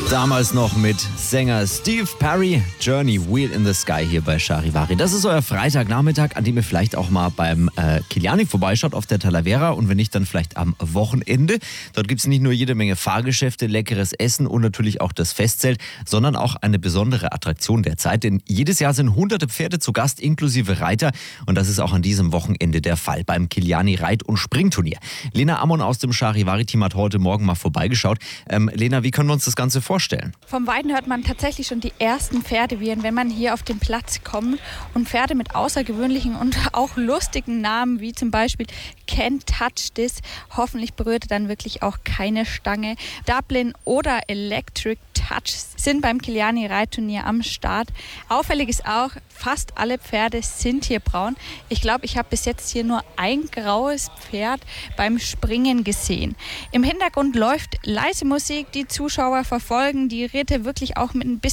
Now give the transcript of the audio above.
Damals noch mit Sänger Steve Perry, Journey, Wheel in the Sky hier bei Charivari. Das ist euer Freitagnachmittag, an dem ihr vielleicht auch mal beim Kiliani vorbeischaut auf der Talavera und wenn nicht, dann vielleicht am Wochenende. Dort gibt es nicht nur jede Menge Fahrgeschäfte, leckeres Essen und natürlich auch das Festzelt, sondern auch eine besondere Attraktion der Zeit, denn jedes Jahr sind hunderte Pferde zu Gast, inklusive Reiter und das ist auch an diesem Wochenende der Fall beim Kiliani Reit- und Springturnier. Lena Ammon aus dem Charivari-Team hat heute Morgen mal vorbeigeschaut. Lena, wie können wir uns das Ganze vorstellen? Vom Weiden hört man tatsächlich schon die ersten Pferdewiehern, wenn man hier auf den Platz kommt. Und Pferde mit außergewöhnlichen und auch lustigen Namen, wie zum Beispiel Can't Touch This. Hoffentlich berührt dann wirklich auch keine Stange. Dublin oder Electric Touch sind beim Kiliani Reitturnier am Start. Auffällig ist auch, fast alle Pferde sind hier braun. Ich glaube, ich habe bis jetzt hier nur ein graues Pferd beim Springen gesehen. Im Hintergrund läuft leise Musik, die Zuschauer verfolgen die Ritte wirklich auch mit ein bisschen